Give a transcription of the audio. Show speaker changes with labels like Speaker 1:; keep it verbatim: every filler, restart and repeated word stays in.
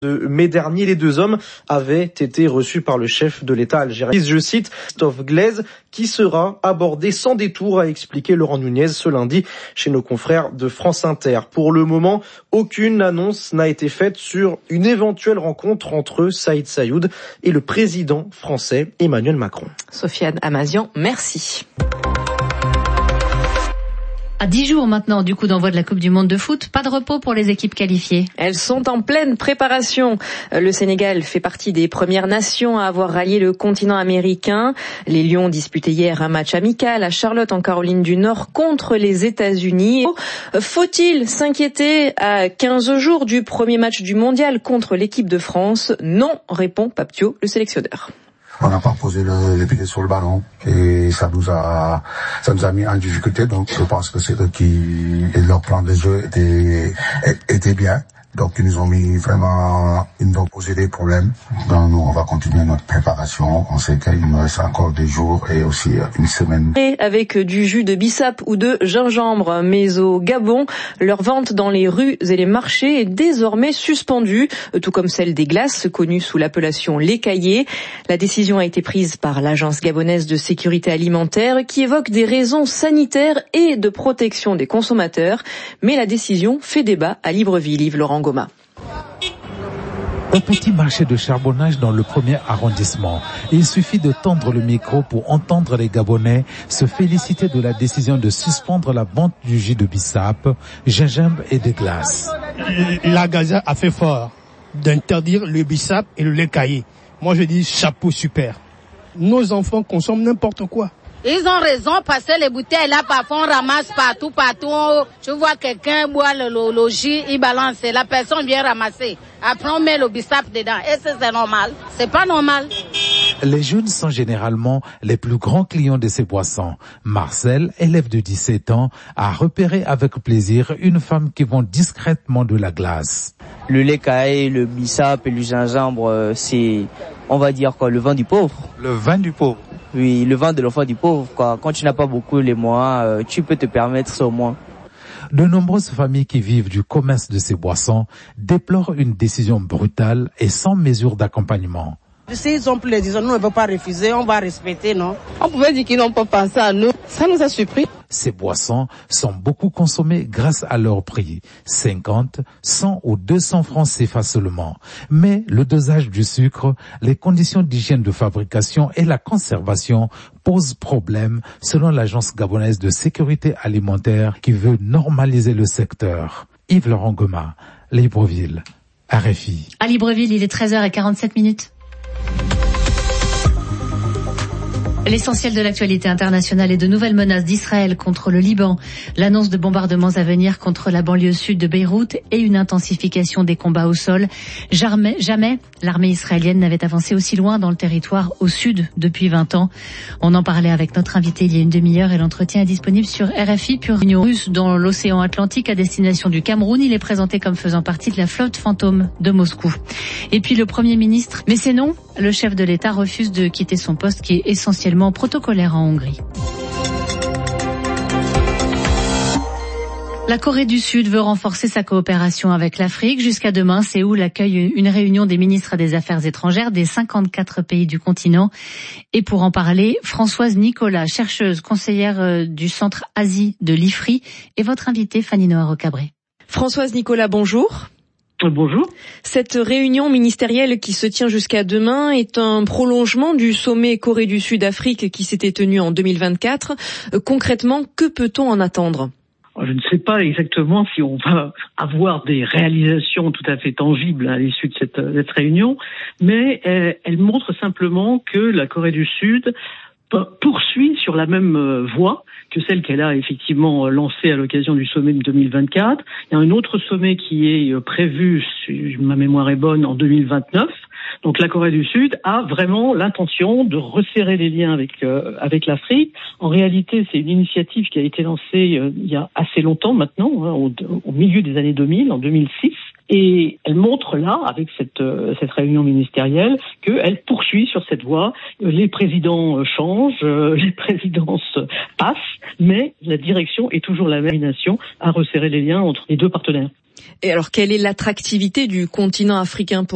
Speaker 1: De mai dernier, les deux hommes avaient été reçus par le chef de l'État algérien. Je cite Christophe Glaise, qui sera abordé sans détour, a expliqué Laurent Nunez ce lundi chez nos confrères de France Inter. Pour le moment, aucune annonce n'a été faite sur une éventuelle rencontre entre Saïd Saïoud et le président français Emmanuel Macron.
Speaker 2: Sofiane Amazian, merci.
Speaker 3: À dix jours maintenant du coup d'envoi de la Coupe du Monde de foot, pas de repos pour les équipes qualifiées.
Speaker 2: Elles sont en pleine préparation. Le Sénégal fait partie des premières nations à avoir rallié le continent américain. Les Lions disputaient hier un match amical à Charlotte en Caroline du Nord contre les États-Unis. Faut-il s'inquiéter à quinze jours du premier match du mondial contre l'équipe de France? Non, répond Pape Thiaw, le sélectionneur.
Speaker 4: On n'a pas posé le, les pieds sur le ballon et ça nous a, ça nous a mis en difficulté. Donc je pense que c'est eux qui, et leur plan de jeu était, était bien. Donc ils nous ont mis vraiment, ils nous ont posé des problèmes. Donc nous on va continuer notre préparation. On sait qu'il nous reste encore des jours et aussi une semaine.
Speaker 2: Et avec du jus de bissap ou de gingembre, mais au Gabon, leur vente dans les rues et les marchés est désormais suspendue, tout comme celle des glaces, connues sous l'appellation lait caillé. La décision a été prise par l'Agence gabonaise de sécurité alimentaire qui évoque des raisons sanitaires et de protection des consommateurs. Mais la décision fait débat à Libreville. Yves Laurent Goma.
Speaker 5: Au petit marché de charbonnage dans le premier arrondissement, il suffit de tendre le micro pour entendre les Gabonais se féliciter de la décision de suspendre la vente du jus de bissap, gingembre et des glaces.
Speaker 6: La Gaza a fait fort d'interdire le bissap et le lait caillé. Moi je dis chapeau, super. Nos enfants consomment n'importe quoi.
Speaker 7: Ils ont raison parce que les bouteilles là parfois on ramasse partout, partout. Tu vois quelqu'un boire le, le, le jus, il balance, la personne vient ramasser. Après on met le bissap dedans. Est-ce que c'est normal? C'est pas normal.
Speaker 5: Les jeunes sont généralement les plus grands clients de ces boissons. Marcel, élève de dix-sept ans, a repéré avec plaisir une femme qui vend discrètement de la glace.
Speaker 8: Le lait caillé, le bissap et le gingembre, c'est, on va dire quoi, le vin du pauvre.
Speaker 5: Le vin du pauvre.
Speaker 8: Oui, le vin de l'enfant du pauvre, quoi. Quand tu n'as pas beaucoup les moyens, tu peux te permettre ça au moins.
Speaker 5: De nombreuses familles qui vivent du commerce de ces boissons déplorent une décision brutale et sans mesure d'accompagnement.
Speaker 9: S'ils ont pris les décisions, nous ne pouvons pas refuser, on va respecter, non?
Speaker 10: On pouvait dire qu'ils n'ont pas pensé à nous. Ça nous a surpris.
Speaker 5: Ces boissons sont beaucoup consommées grâce à leur prix, cinquante, cent ou deux cents francs C F A seulement. Mais le dosage du sucre, les conditions d'hygiène de fabrication et la conservation posent problème selon l'Agence gabonaise de sécurité alimentaire qui veut normaliser le secteur. Yves Laurent Goma, Libreville, R F I.
Speaker 3: À Libreville, il est treize heures quarante-sept minutes. L'essentiel de l'actualité internationale est de nouvelles menaces d'Israël contre le Liban, l'annonce de bombardements à venir contre la banlieue sud de Beyrouth et une intensification des combats au sol. Jamais, jamais l'armée israélienne n'avait avancé aussi loin dans le territoire au sud depuis vingt ans. On en parlait avec notre invité il y a une demi-heure et l'entretien est disponible sur R F I. Puis Union russe dans l'océan Atlantique à destination du Cameroun. Il est présenté comme faisant partie de la flotte fantôme de Moscou. Et puis le Premier ministre, mais c'est non, le chef de l'État refuse de quitter son poste qui est essentiellement protocolaire en Hongrie. La Corée du Sud veut renforcer sa coopération avec l'Afrique. Jusqu'à demain, Séoul accueille une réunion des ministres des Affaires étrangères des cinquante-quatre pays du continent. Et pour en parler, Françoise Nicolas, chercheuse conseillère du Centre Asie de l'I F R I, et votre invitée Fanny Noël-Rocabré.
Speaker 2: Françoise Nicolas, bonjour.
Speaker 11: Bonjour.
Speaker 2: Cette réunion ministérielle qui se tient jusqu'à demain est un prolongement du sommet Corée du Sud-Afrique qui s'était tenu en deux mille vingt-quatre. Euh, concrètement, que peut-on en attendre ?
Speaker 11: Je ne sais pas exactement si on va avoir des réalisations tout à fait tangibles à l'issue de cette, cette réunion, mais euh, elle montre simplement que la Corée du Sud poursuit sur la même voie que celle qu'elle a effectivement lancée à l'occasion du sommet de deux mille vingt-quatre. Il y a un autre sommet qui est prévu, si ma mémoire est bonne, en deux mille vingt-neuf. Donc la Corée du Sud a vraiment l'intention de resserrer les liens avec euh, avec l'Afrique. En réalité, c'est une initiative qui a été lancée euh, il y a assez longtemps maintenant, hein, au, au milieu des années deux mille, en deux mille six. Et elle montre là, avec cette, euh, cette réunion ministérielle, qu'elle poursuit sur cette voie. Les présidents changent, euh, les présidences passent, mais la direction est toujours la même, nation à resserrer les liens entre les deux partenaires.
Speaker 2: Et alors, quelle est l'attractivité du continent africain pour